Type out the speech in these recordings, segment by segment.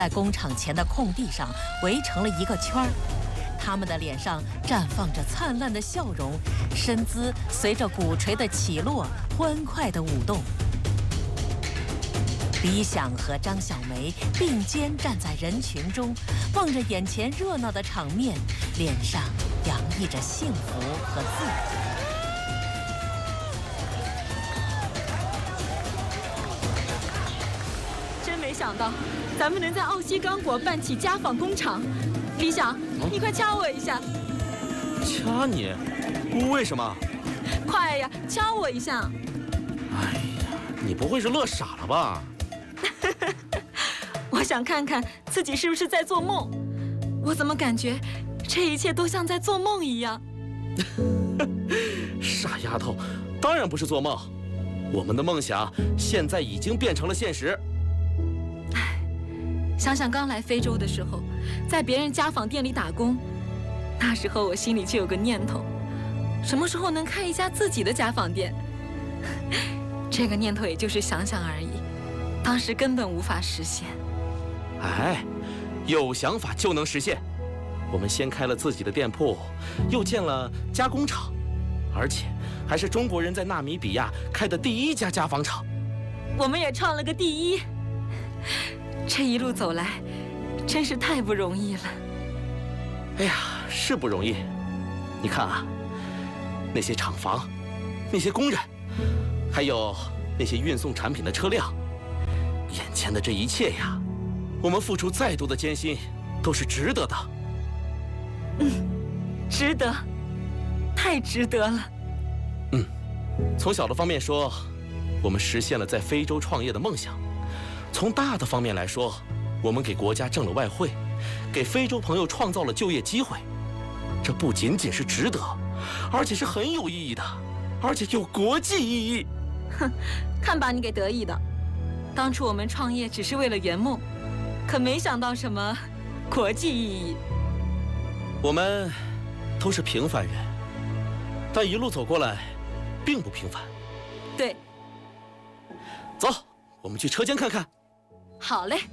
在工厂前的空地上围成了一个圈儿，他们的脸上绽放着灿烂的笑容，身姿随着鼓槌的起落欢快地舞动。李想和张小梅并肩站在人群中，望着眼前热闹的场面，脸上洋溢着幸福和自由。 真没想到，咱们能在奥西刚果办起家纺工厂。李想，你快掐我一下！ 掐你？为什么？ 快呀，掐我一下！ 哎呀，你不会是乐傻了吧？ 我想看看自己是不是在做梦。我怎么感觉这一切都像在做梦一样？ 傻丫头，当然不是做梦。我们的梦想现在已经变成了现实。 想想刚来非洲的时候，在别人家纺店里打工，那时候我心里就有个念头，什么时候能开一家自己的家纺店？这个念头也就是想想而已，当时根本无法实现。 哎，有想法就能实现。我们先开了自己的店铺，又建了加工厂，而且还是中国人在纳米比亚开的第一家家纺厂。 我们也创了个第一。这一路走来，真是太不容易了。 哎呀，是不容易。你看啊，那些厂房，那些工人，还有那些运送产品的车辆，眼前的这一切呀，我们付出再多的艰辛，都是值得的。 值得，太值得了。 从小的方面说，我们实现了在非洲创业的梦想。从大的方面来说，我们给国家挣了外汇，给非洲朋友创造了就业机会。这不仅仅是值得，而且是很有意义的，而且有国际意义。 哼，看把你给得意的！当初我们创业只是为了圆梦，可没想到什么国际意义。 我们都是平凡人，但一路走过来，并不平凡。 对， 走，我们去车间看看。 好嘞。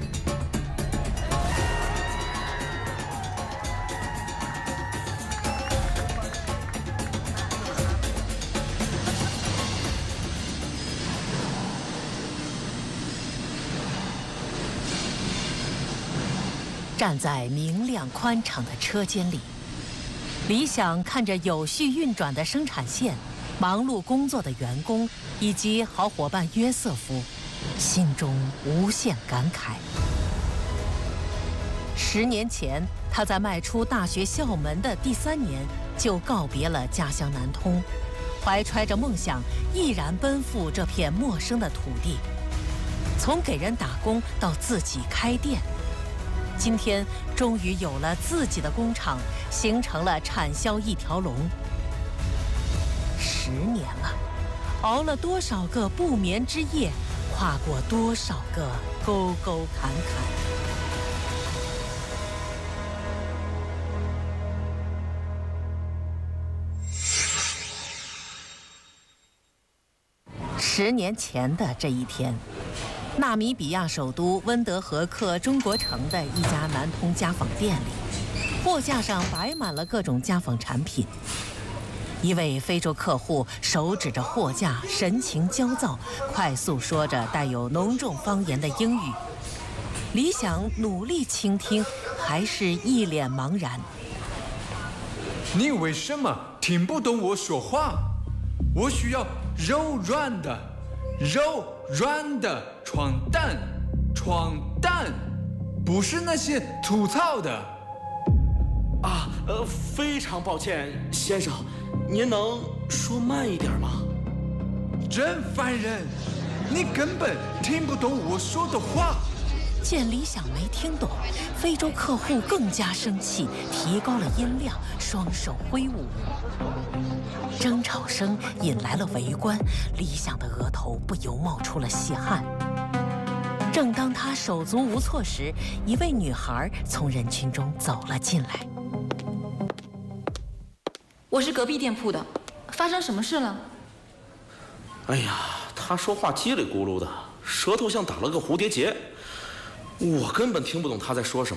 站在明亮宽敞的车间里，李想看着有序运转的生产线，忙碌工作的员工以及好伙伴约瑟夫，心中无限感慨。10年前，他在迈出大学校门的第3年，就告别了家乡南通，怀揣着梦想，毅然奔赴这片陌生的土地。从给人打工到自己开店，今天终于有了自己的工厂，形成了产销一条龙。10年了，熬了多少个不眠之夜，跨过多少个沟沟坎坎。10年前的这一天，纳米比亚首都温德河克中国城的一家南通家纺店里，货架上摆满了各种家纺产品。一位非洲客户手指着货架，神情焦躁，快速说着带有浓重方言的英语。李想努力倾听，还是一脸茫然。 你为什么听不懂我说话？我需要柔软的床单，不是那些粗糙的。 非常抱歉，先生，您能说慢一点吗？ 真烦人，你根本听不懂我说的话。 见李想没听懂，非洲客户更加生气，提高了音量，双手挥舞。争吵声引来了围观，李想的额头不由冒出了细汗。正当他手足无措时，一位女孩从人群中走了进来。 我是隔壁店铺的，发生什么事了？ 哎呀，他说话叽里咕噜的，舌头像打了个蝴蝶结。 我根本听不懂他在说什么。